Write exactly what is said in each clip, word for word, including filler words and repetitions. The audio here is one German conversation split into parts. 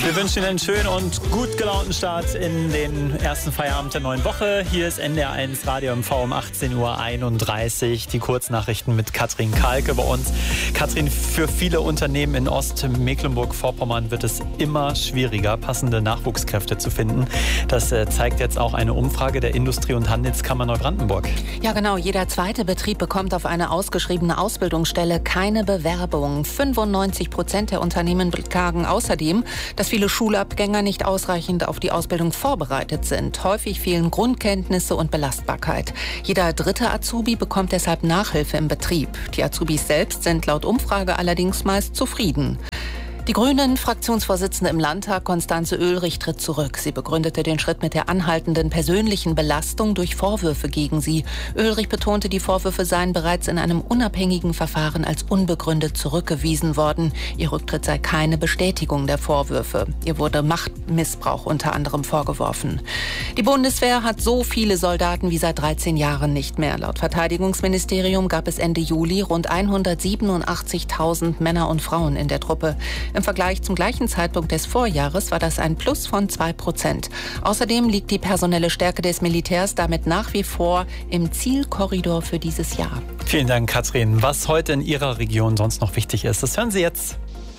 Wir wünschen Ihnen einen schönen und gut gelaunten Start in den ersten Feierabend der neuen Woche. Hier ist N D R eins Radio M V um achtzehn Uhr einunddreißig. Die Kurznachrichten mit Katrin Kalke bei uns. Katrin, für viele Unternehmen in Ostmecklenburg-Vorpommern wird es immer schwieriger, passende Nachwuchskräfte zu finden. Das äh, zeigt jetzt auch eine Umfrage der Industrie- und Handelskammer Neubrandenburg. Ja genau, jeder zweite Betrieb bekommt auf eine ausgeschriebene Ausbildungsstelle keine Bewerbung. fünfundneunzig Prozent der Unternehmen beklagen außerdem, dass viele Schulabgänger nicht ausreichend auf die Ausbildung vorbereitet sind. Häufig fehlen Grundkenntnisse und Belastbarkeit. Jeder dritte Azubi bekommt deshalb Nachhilfe im Betrieb. Die Azubis selbst sind laut Umfrage allerdings meist zufrieden. Die Grünen-Fraktionsvorsitzende im Landtag, Constanze Oehlrich, tritt zurück. Sie begründete den Schritt mit der anhaltenden persönlichen Belastung durch Vorwürfe gegen sie. Oehlrich betonte, die Vorwürfe seien bereits in einem unabhängigen Verfahren als unbegründet zurückgewiesen worden. Ihr Rücktritt sei keine Bestätigung der Vorwürfe. Ihr wurde Machtmissbrauch unter anderem vorgeworfen. Die Bundeswehr hat so viele Soldaten wie seit dreizehn Jahren nicht mehr. Laut Verteidigungsministerium gab es Ende Juli rund hundertsiebenundachtzigtausend Männer und Frauen in der Truppe. Im Vergleich zum gleichen Zeitpunkt des Vorjahres war das ein Plus von zwei Prozent. Außerdem liegt die personelle Stärke des Militärs damit nach wie vor im Zielkorridor für dieses Jahr. Vielen Dank, Katrin. Was heute in Ihrer Region sonst noch wichtig ist, das hören Sie jetzt.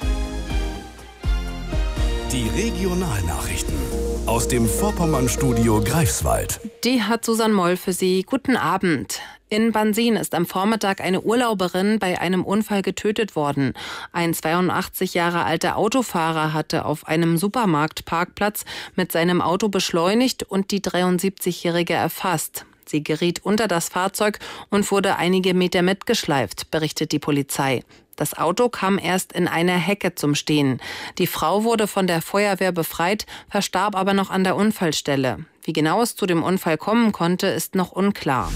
Die Regionalnachrichten aus dem Vorpommern-Studio Greifswald. Die hat Susanne Moll für Sie. Guten Abend. In Bansin ist am Vormittag eine Urlauberin bei einem Unfall getötet worden. Ein zweiundachtzig Jahre alter Autofahrer hatte auf einem Supermarktparkplatz mit seinem Auto beschleunigt und die dreiundsiebzigjährige erfasst. Sie geriet unter das Fahrzeug und wurde einige Meter mitgeschleift, berichtet die Polizei. Das Auto kam erst in einer Hecke zum Stehen. Die Frau wurde von der Feuerwehr befreit, verstarb aber noch an der Unfallstelle. Wie genau es zu dem Unfall kommen konnte, ist noch unklar.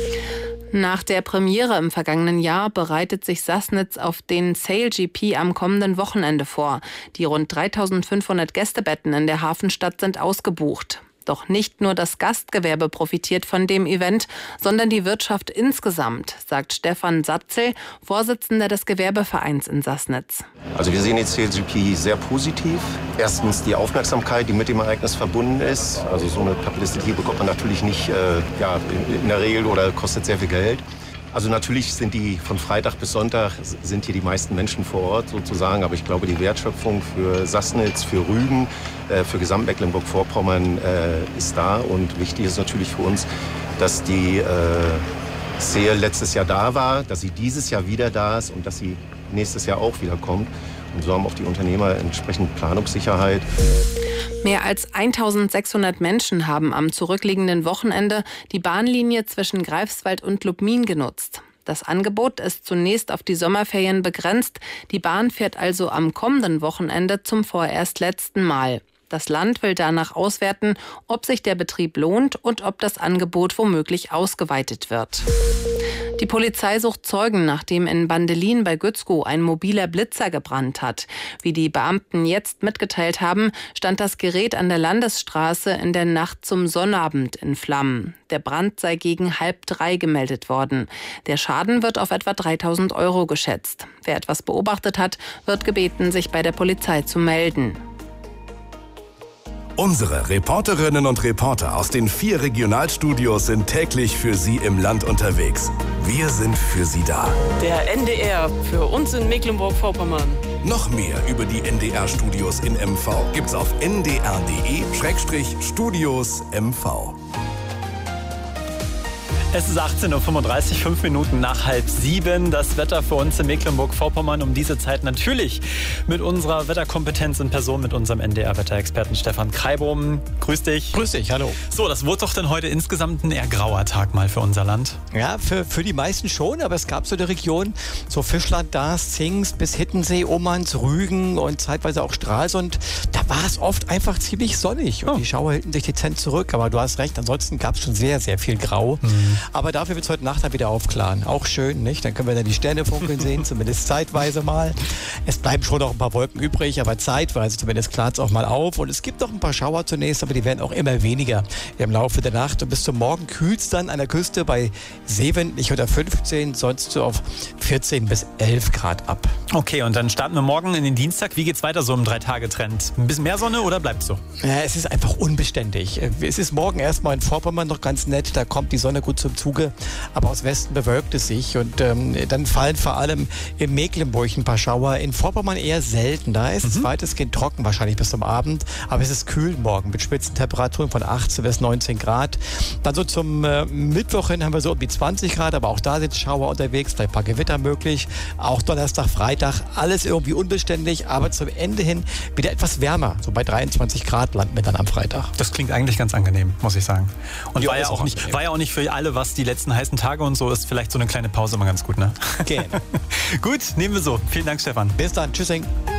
Nach der Premiere im vergangenen Jahr bereitet sich Sassnitz auf den Sail G P am kommenden Wochenende vor. Die rund dreitausendfünfhundert Gästebetten in der Hafenstadt sind ausgebucht. Doch nicht nur das Gastgewerbe profitiert von dem Event, sondern die Wirtschaft insgesamt, sagt Stefan Satzel, Vorsitzender des Gewerbevereins in Sassnitz. Also wir sehen den Sail G P sehr positiv. Erstens die Aufmerksamkeit, die mit dem Ereignis verbunden ist. Also so eine Publicity bekommt man natürlich nicht äh, ja, in der Regel oder kostet sehr viel Geld. Also natürlich sind die von Freitag bis Sonntag sind hier die meisten Menschen vor Ort sozusagen. Aber ich glaube, die Wertschöpfung für Sassnitz, für Rügen, äh, für Gesamtmecklenburg-Vorpommern äh, ist da. Und wichtig ist natürlich für uns, dass die äh, Sail letztes Jahr da war, dass sie dieses Jahr wieder da ist und dass sie nächstes Jahr auch wieder kommt. Und so haben auch die Unternehmer entsprechend Planungssicherheit. Mehr als eintausendsechshundert Menschen haben am zurückliegenden Wochenende die Bahnlinie zwischen Greifswald und Lubmin genutzt. Das Angebot ist zunächst auf die Sommerferien begrenzt. Die Bahn fährt also am kommenden Wochenende zum vorerst letzten Mal. Das Land will danach auswerten, ob sich der Betrieb lohnt und ob das Angebot womöglich ausgeweitet wird. Die Polizei sucht Zeugen, nachdem in Bandelin bei Gützkow ein mobiler Blitzer gebrannt hat. Wie die Beamten jetzt mitgeteilt haben, stand das Gerät an der Landesstraße in der Nacht zum Sonnabend in Flammen. Der Brand sei gegen halb drei gemeldet worden. Der Schaden wird auf etwa dreitausend Euro geschätzt. Wer etwas beobachtet hat, wird gebeten, sich bei der Polizei zu melden. Unsere Reporterinnen und Reporter aus den vier Regionalstudios sind täglich für Sie im Land unterwegs. Wir sind für Sie da. Der N D R für uns in Mecklenburg-Vorpommern. Noch mehr über die N D R-Studios in M V gibt's auf n d r punkt d e Schrägstrich Studios M V. Es ist achtzehn Uhr fünfunddreißig, fünf Minuten nach halb sieben. Das Wetter für uns in Mecklenburg-Vorpommern um diese Zeit natürlich mit unserer Wetterkompetenz in Person, mit unserem N D R-Wetterexperten Stefan Kreibum. Grüß dich. Grüß dich, hallo. So, das wurde doch dann heute insgesamt ein eher grauer Tag mal für unser Land. Ja, für, für die meisten schon, aber es gab so eine Region, so Fischland, Darß, Zingst bis Hittensee, Omanns, Rügen und zeitweise auch Stralsund. Da war es oft einfach ziemlich sonnig und oh. die Schauer hielten sich dezent zurück. Aber du hast recht, ansonsten gab es schon sehr, sehr viel Grau. Mhm. Aber dafür wird es heute Nacht dann wieder aufklaren. Auch schön, nicht? Dann können wir dann die Sterne funkeln sehen, zumindest zeitweise mal. Es bleiben schon noch ein paar Wolken übrig, aber zeitweise zumindest klart es auch mal auf. Und es gibt noch ein paar Schauer zunächst, aber die werden auch immer weniger im Laufe der Nacht. Und bis zum Morgen kühlt es dann an der Küste bei Seewind nicht unter fünfzehn, sonst so auf vierzehn bis elf Grad ab. Okay, und dann starten wir morgen in den Dienstag. Wie geht's weiter so im Drei-Tage-Trend? Ein bisschen bisschen mehr Sonne oder bleibt es so? Ja, es ist einfach unbeständig. Es ist morgen erstmal in Vorpommern noch ganz nett, da kommt die Sonne gut zum Zuge, aber aus Westen bewölkt es sich und ähm, dann fallen vor allem in Mecklenburg ein paar Schauer, in Vorpommern eher selten. Da ist es mhm. weitestgehend trocken, wahrscheinlich bis zum Abend, aber es ist kühl morgen mit Spitzentemperaturen von achtzehn bis neunzehn Grad. Dann so zum äh, Mittwoch hin haben wir so um die zwanzig Grad, aber auch da sind Schauer unterwegs, vielleicht ein paar Gewitter möglich. Auch Donnerstag, Freitag, alles irgendwie unbeständig, aber zum Ende hin wieder etwas wärmer. So bei dreiundzwanzig Grad landen wir dann am Freitag. Das klingt eigentlich ganz angenehm, muss ich sagen. Und Ja, war, ja ist auch auch nicht, angenehm. war ja auch nicht für alle, was die letzten heißen Tage und so ist, vielleicht so eine kleine Pause immer ganz gut, ne? Genau. Gut, nehmen wir so. Vielen Dank, Stefan. Bis dann. Tschüssing.